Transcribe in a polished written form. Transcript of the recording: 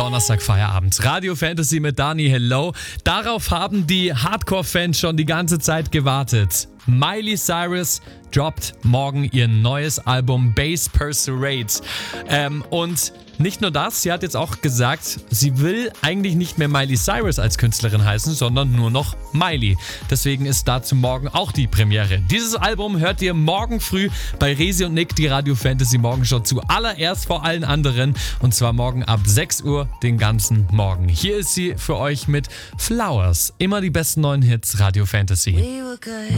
Donnerstag Feierabend. Radio Fantasy mit Dani, hello. Darauf haben die Hardcore-Fans schon die ganze Zeit gewartet. Miley Cyrus droppt morgen ihr neues Album Bass Pursuade. Und nicht nur das, sie hat jetzt auch gesagt, sie will eigentlich nicht mehr Miley Cyrus als Künstlerin heißen, sondern nur noch Miley. Deswegen ist dazu morgen auch die Premiere. Dieses Album hört ihr morgen früh bei Resi und Nick, die Radio Fantasy Morgenshow, zuallererst vor allen anderen. Und zwar morgen ab 6 Uhr den ganzen Morgen. Hier ist sie für euch mit Flowers. Immer die besten neuen Hits Radio Fantasy.